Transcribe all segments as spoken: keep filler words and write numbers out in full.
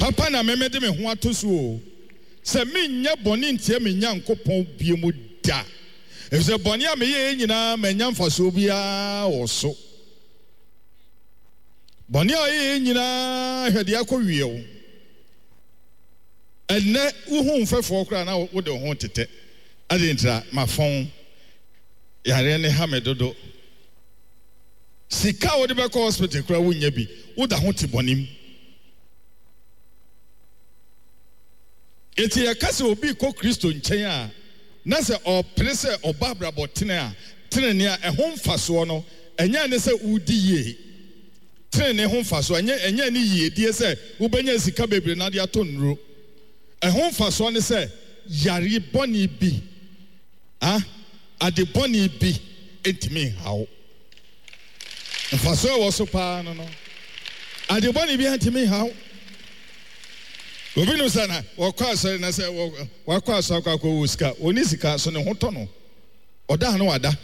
papa na meme de me ho atoso o se me nya boni ntie me nyankopon biemu da e se boni a me ye nyina me nya mfaso bia oso boni a ye nyina hwede akɔwie o enne uhu mfefo kra na wo de ho tete adentra mafon yare ne ha me dodo sika wo de be ko hospital kra wo nya bi wo da ho te bonim eti yakase obi ko Kristo nchen a na se o prese obabra botene a tenene a ehon faso no enya ne se udi ye tenene hon faso enya enya ne ye die se wo benya sika bebre na de ato nro ehon faso ne se yare boni bi ah ade boni bi entimi hawo faso wo so pa no no ade boni bi entimi hawo obi no sana wakwa asori na se wakwa asori kwa kwa usika oni sika so ne hoto no oda no wada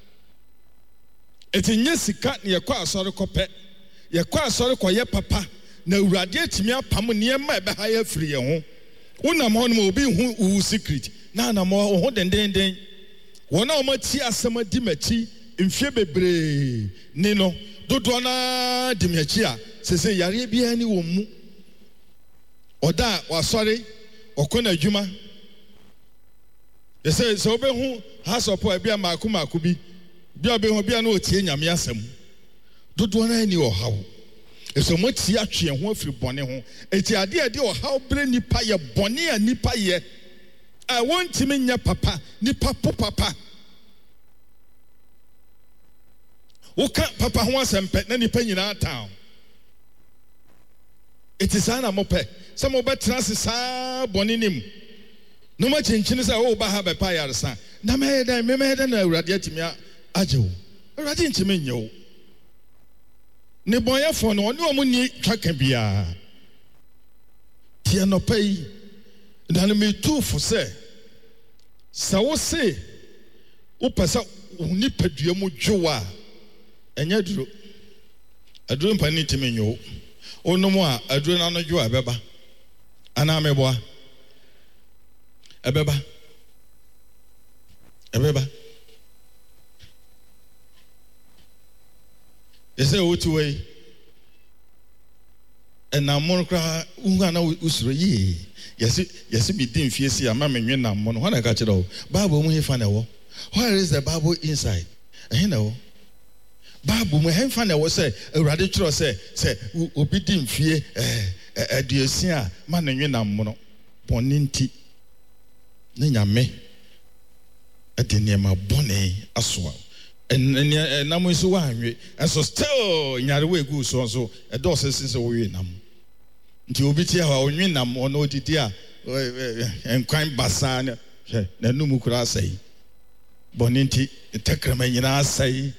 etinye sika ne yakwa asori kope yakwa asori koye papa na urade atimi apam ne ma ebe ha ya firi ye ho unam ho no obi hu u secret na na mo ho denden den wona o mati asema di machi mfie bebre ni no dodo na di machi a sese yare bia ni wo mu oda wasori okona adwuma yese so obe hu hasopo e bia maku maku bi bia obe hu bia na otie nyame asem dodo na ni ohawo eso moti atwe ho afiri bone ho eti ade ade ohawo bre nipa ye bone a nipa ye a wontimi nya papa nipa po papa woka papa ho asempe na nipa nyina town eti sana mope some obetra se sa boninim no ma chinchini say o ba ha be pa yaresa na me dan me me dan na awurade atimi ajewo awurade ntimi nyewo ne boye fo no oni omu ni twaka bia ti anopai dan me tu fo se sa wo se wo pesa oni padua mu dwowa enya duro aduro mpani ntimi nyewo onomo a aduro na no dwowa beba ana meboa ebeba ebeba ese otu we ena monokra unga na usuro yi yesi yesi bi din fie si ama menwe na mono ho na ka kire o bible mu hefa na wo where is the bible inside ehina wo bible mu hefa na wo say awurade kire say say obi din fie eh aduasia ma na nwe na mono boninti na nyame adene ma bone asoa en na mo so wa anwe so still nyare we gu so so e do se se wo we nam nti obi ti ha onwe nam ono didi a enkwan basa na na num kura sai boninti tekrama nyina sai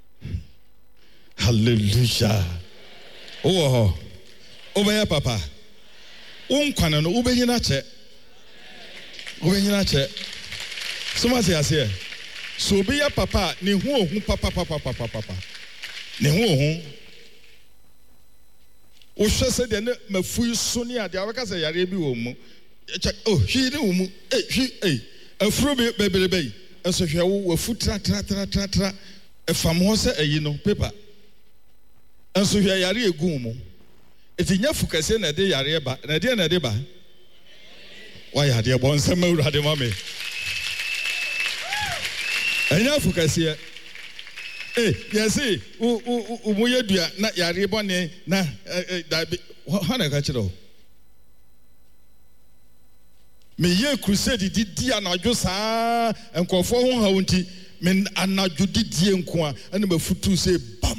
hallelujah oh obeya papa unkwana no ubenyina che ubenyina che soma se ase so obeya papa ne hu ohun papa papa papa papa ne hu ohun o hwese de ne mafu so ne ade awaka se yare bi wo mu oh hwi ne wo mu eh hwi eh afuro be bebelebe enso hwe wo wafu tra tra tra tra tra efam ho se ayi no paper enso hwe yare egu mu eti nya fukase na de yare ba na de na de ba wa ya de bon sama urade ma me enya fukase eh yesi u u u mo yedua na yare bone na da ha na ka kire o me ye crusade didi anadwo saa enkofo ho hawunti me anadwo didi enko a na mafutu se bam.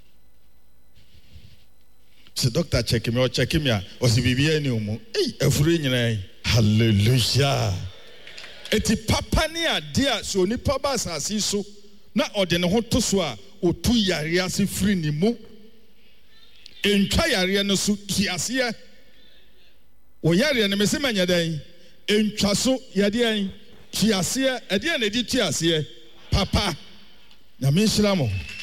So doctor check me or check me or si bibia ni umu eh afuru nyina hallelujah eti papa ni ade so nipa ba asase so na ode ne ho to so a otu yare ase firi ni mu entwa yare no so kiase o yare ne mese manya dan entwa so yade an kiase ade na di kiase papa na me nhyira mo